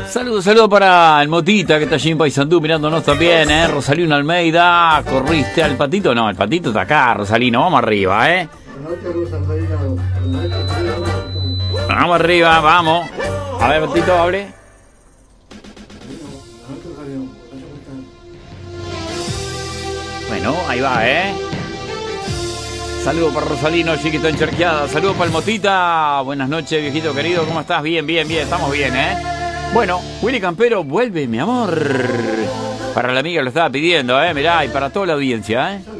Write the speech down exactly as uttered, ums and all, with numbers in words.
Saludos, saludos para el Motita que está allí en Paysandú mirándonos también, ¿eh? Rosalino Almeida, ¿corriste al patito? No, el patito está acá, Rosalino, vamos arriba, ¿eh? Vamos arriba, vamos. A ver, patito, hable. Bueno, ahí va, ¿eh? Saludos para Rosalino, chiquito encharqueada. Saludos para el Motita. Buenas noches, viejito querido. ¿Cómo estás? Bien, bien, bien. Estamos bien, ¿eh? Bueno, Willy Campero, vuelve, mi amor. Para la amiga que lo estaba pidiendo, ¿eh? Mirá, y para toda la audiencia, ¿eh?